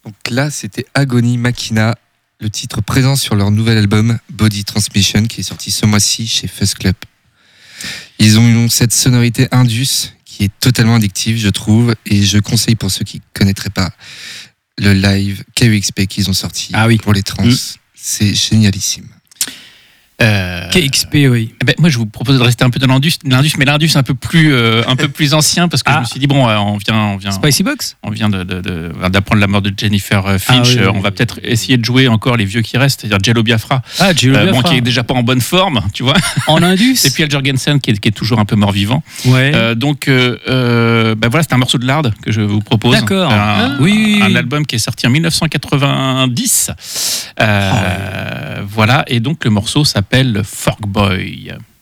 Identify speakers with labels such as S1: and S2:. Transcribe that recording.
S1: Donc là, c'était Agony Machina, le titre présent sur leur nouvel album Body Transmission qui est sorti ce mois-ci chez Fuzz Club. Ils ont cette sonorité indus qui est totalement addictive, je trouve, et je conseille pour ceux qui ne connaîtraient pas le live KEXP qu'ils ont sorti pour les trans. C'est génialissime.
S2: KEXP, oui.
S3: Moi, je vous propose de rester un peu dans l'indus, mais l'indus un peu plus ancien, parce que je me suis dit on vient.
S2: Spicy Box.
S3: On vient d'apprendre la mort de Jennifer Finch. On va peut-être essayer de jouer encore les vieux qui restent, c'est-à-dire Jello Biafra.
S2: Jello Biafra.
S3: Qui est déjà pas en bonne forme, tu vois.
S2: En indus.
S3: Et puis Al Jorgensen qui est toujours un peu mort-vivant.
S2: Ouais.
S3: Donc voilà, c'est un morceau de Lard que je vous propose.
S2: D'accord.
S3: Un album qui est sorti en 1990. Voilà, et donc le morceau s'appelle Fork Boy.